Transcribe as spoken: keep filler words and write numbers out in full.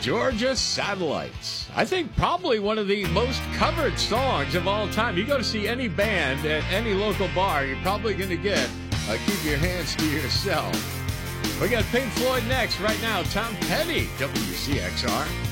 Georgia Satellites. I think probably one of the most covered songs of all time. You go to see any band at any local bar, you're probably going to get uh, Keep Your Hands to Yourself. We got Pink Floyd next right now. Tom Petty, W C X R.